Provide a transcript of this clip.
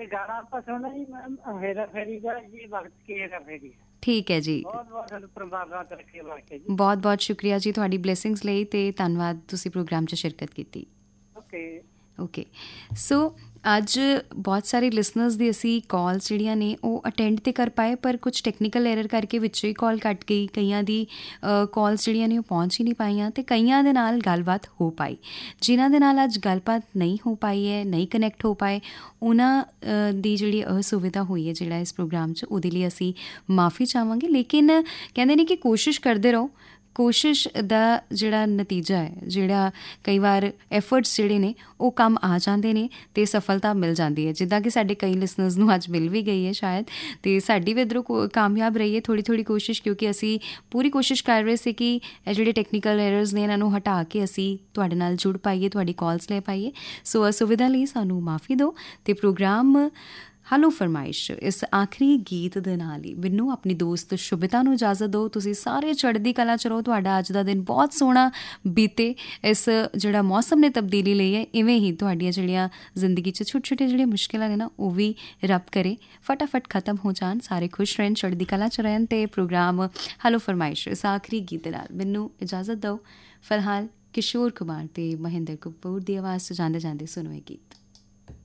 ਤੇ ਗਾਣਾ ਆਪਾਂ ਸੁਣਨਾ ਜੀ ਮੈਮ ਹੇਰਾ ਫੇਰੀ ਦਾ ਜੀ, ਵਕਤ ਕੀ ਹੇਰਾ ਫੇਰੀ ਹੈ। ਠੀਕ ਹੈ ਜੀ, ਬਹੁਤ ਬਹੁਤ ਤੁਹਾਨੂੰ ਪਰਮਾਤਮਾ ਤਰੱਕੀ ਵਾਸਤੇ ਜੀ। ਬਹੁਤ ਬਹੁਤ ਸ਼ੁਕਰੀਆ ਜੀ ਤੁਹਾਡੀ ਬਲੇਸਿੰਗਸ ਲਈ, ਅਤੇ ਧੰਨਵਾਦ ਤੁਸੀਂ ਪ੍ਰੋਗਰਾਮ 'ਚ ਸ਼ਿਰਕਤ ਕੀਤੀ। ਓਕੇ ਓਕੇ, ਸੋ ਅੱਜ ਬਹੁਤ ਸਾਰੇ ਲਿਸਨਰਸ ਦੀ ਅਸੀਂ ਕਾਲਸ ਜਿਹੜੀਆਂ ਨੇ ਉਹ ਅਟੈਂਡ ਤਾਂ ਕਰ ਪਾਏ, ਪਰ ਕੁਛ ਟੈਕਨੀਕਲ ਐਰਰ ਕਰਕੇ ਵਿੱਚੋਂ ਹੀ ਕਾਲ ਕੱਟ ਗਈ। ਕਈਆਂ ਦੀ ਕਾਲਸ ਜਿਹੜੀਆਂ ਨੇ ਉਹ ਪਹੁੰਚ ਹੀ ਨਹੀਂ ਪਾਈਆਂ, ਅਤੇ ਕਈਆਂ ਦੇ ਨਾਲ ਗੱਲਬਾਤ ਹੋ ਪਾਈ। ਜਿਨ੍ਹਾਂ ਦੇ ਨਾਲ ਅੱਜ ਗੱਲਬਾਤ ਨਹੀਂ ਹੋ ਪਾਈ ਹੈ, ਨਹੀਂ ਕਨੈਕਟ ਹੋ ਪਾਏ, ਉਹਨਾਂ ਦੀ ਜਿਹੜੀ ਅਸੁਵਿਧਾ ਹੋਈ ਹੈ ਜਿਹੜਾ ਇਸ ਪ੍ਰੋਗਰਾਮ 'ਚ, ਉਹਦੇ ਲਈ ਅਸੀਂ ਮਾफ़ੀ ਚਾਹਵਾਂਗੇ। ਲੇਕਿਨ ਕਹਿੰਦੇ ਨੇ ਕਿ ਕੋਸ਼ਿਸ਼ ਕਰਦੇ ਰਹੋ, ਕੋਸ਼ਿਸ਼ ਦਾ ਜਿਹੜਾ ਨਤੀਜਾ ਹੈ, ਜਿਹੜਾ ਕਈ ਵਾਰ ਐਫਰਟਸ ਜਿਹੜੇ ਨੇ ਉਹ ਕੰਮ ਆ ਜਾਂਦੇ ਨੇ ਅਤੇ ਸਫਲਤਾ ਮਿਲ ਜਾਂਦੀ ਹੈ, ਜਿੱਦਾਂ ਕਿ ਸਾਡੇ ਕਈ ਲਿਸਨਰਸ ਨੂੰ ਅੱਜ ਮਿਲ ਵੀ ਗਈ ਹੈ ਸ਼ਾਇਦ। ਅਤੇ ਸਾਡੀ ਵੀ ਇੱਧਰੋਂ ਕਾਮਯਾਬ ਰਹੀ ਹੈ ਥੋੜ੍ਹੀ ਕੋਸ਼ਿਸ਼, ਕਿਉਂਕਿ ਅਸੀਂ ਪੂਰੀ ਕੋਸ਼ਿਸ਼ ਕਰ ਰਹੇ ਸੀ ਕਿ ਇਹ ਜਿਹੜੇ ਟੈਕਨੀਕਲ ਐਰਰਸ ਨੇ ਇਹਨਾਂ ਨੂੰ ਹਟਾ ਕੇ ਅਸੀਂ ਤੁਹਾਡੇ ਨਾਲ ਜੁੜ ਪਾਈਏ, ਤੁਹਾਡੀ ਕਾਲਸ ਲੈ ਪਾਈਏ। ਸੋ ਅਸੁਵਿਧਾ ਲਈ ਸਾਨੂੰ ਮਾफ़ੀ ਦਿਓ, ਅਤੇ ਪ੍ਰੋਗਰਾਮ ਹੈਲੋ ਫਰਮਾਇਸ਼ ਇਸ ਆਖਰੀ ਗੀਤ ਦੇ ਨਾਲ ਹੀ ਮੈਨੂੰ ਆਪਣੀ ਦੋਸਤ ਸ਼ੁਭਿਤਾ ਨੂੰ ਇਜਾਜ਼ਤ ਦਿਓ। ਤੁਸੀਂ ਸਾਰੇ ਚੜ੍ਹਦੀ ਕਲਾ 'ਚ ਰਹੋ, ਤੁਹਾਡਾ ਅੱਜ ਦਾ ਦਿਨ ਬਹੁਤ ਸੋਹਣਾ ਬੀਤੇ। ਇਸ ਜਿਹੜਾ ਮੌਸਮ ਨੇ ਤਬਦੀਲੀ ਲਈ ਹੈ, ਇਵੇਂ ਹੀ ਤੁਹਾਡੀਆਂ ਜਿਹੜੀਆਂ ਜ਼ਿੰਦਗੀ 'ਚ ਛੋਟੇ ਜਿਹੜੀਆਂ ਮੁਸ਼ਕਿਲਾਂ ਨੇ ਨਾ, ਉਹ ਵੀ ਰੱਬ ਕਰੇ ਫਟਾਫਟ ਖ਼ਤਮ ਹੋ ਜਾਣ, ਸਾਰੇ ਖੁਸ਼ ਰਹਿਣ, ਚੜ੍ਹਦੀ ਕਲਾ 'ਚ ਰਹਿਣ। ਅਤੇ ਪ੍ਰੋਗਰਾਮ ਹੈਲੋ ਫਰਮਾਇਸ਼ ਇਸ ਆਖਰੀ ਗੀਤ ਦੇ ਨਾਲ ਮੈਨੂੰ ਇਜਾਜ਼ਤ ਦਿਓ। ਫਿਲਹਾਲ ਕਿਸ਼ੋਰ ਕੁਮਾਰ ਅਤੇ ਮਹਿੰਦਰ ਕਪੂਰ ਦੀ ਆਵਾਜ਼ 'ਚ ਜਾਂਦੇ ਜਾਂਦੇ ਸੁਣੋ ਇਹ ਗੀਤ।